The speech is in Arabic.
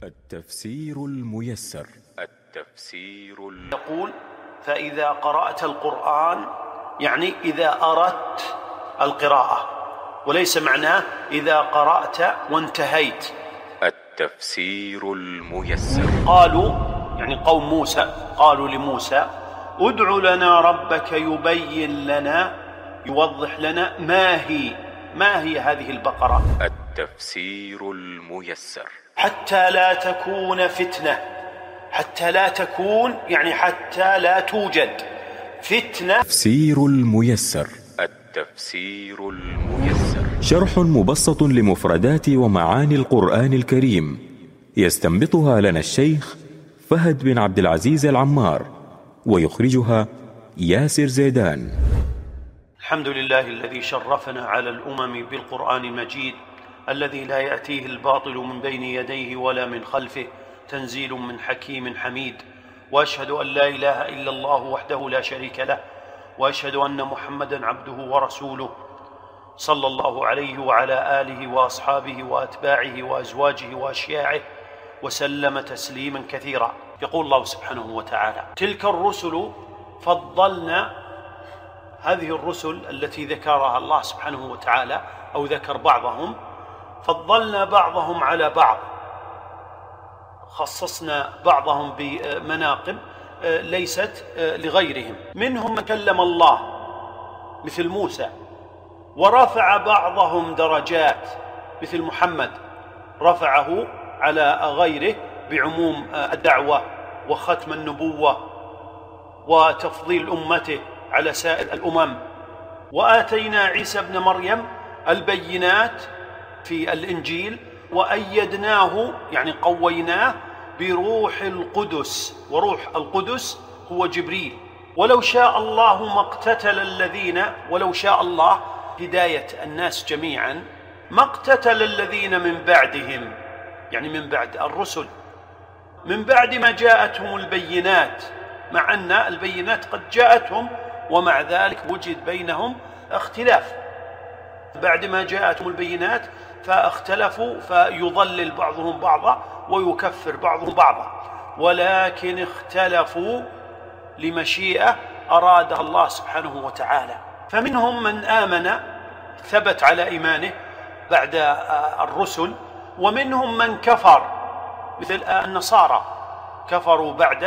التفسير الميسر. يقول: فإذا قرأت القرآن، يعني إذا أردت القراءة، وليس معناه إذا قرأت وانتهيت. التفسير الميسر. قالوا، يعني قوم موسى، قالوا لموسى: ادع لنا ربك يبين لنا، يوضح لنا ما هي هذه البقرة. التفسير الميسر. حتى لا تكون فتنة. حتى لا تكون يعني حتى لا توجد فتنة. تفسير الميسر. التفسير الميسر شرح مبسط لمفردات ومعاني القرآن الكريم، يستنبطها لنا الشيخ فهد بن عبد العزيز العمار، ويخرجها ياسر زيدان. الحمد لله الذي شرفنا على الأمم بالقرآن المجيد، الذي لا يأتيه الباطل من بين يديه ولا من خلفه، تنزيل من حكيم حميد. وأشهد أن لا إله إلا الله وحده لا شريك له، وأشهد أن محمدًا عبده ورسوله، صلى الله عليه وعلى آله وأصحابه وأتباعه وأزواجه وأشياعه وسلم تسليمًا كثيرا. يقول الله سبحانه وتعالى: تلك الرسل فضلنا. هذه الرسل التي ذكرها الله سبحانه وتعالى أو ذكر بعضهم، فضلنا بعضهم على بعض، خصصنا بعضهم بمناقب ليست لغيرهم. منهم من كلم الله مثل موسى، ورفع بعضهم درجات مثل محمد، رفعه على غيره بعموم الدعوة وختم النبوة وتفضيل أمته على سائر الأمم. وآتينا عيسى ابن مريم البينات في الإنجيل، وأيدناه يعني قويناه بروح القدس، وروح القدس هو جبريل. ولو شاء الله ما اقتتل الذين، ولو شاء الله هداية الناس جميعا، ما اقتتل الذين من بعدهم، يعني من بعد الرسل، من بعد ما جاءتهم البينات، مع أن البينات قد جاءتهم ومع ذلك وجد بينهم اختلاف. بعد ما جاءتهم البينات فاختلفوا، فيضلل بعضهم بعضا ويكفر بعضهم بعضا، ولكن اختلفوا لمشيئة أرادها الله سبحانه وتعالى. فمنهم من آمن ثبت على إيمانه بعد الرسل، ومنهم من كفر مثل النصارى، كفروا بعد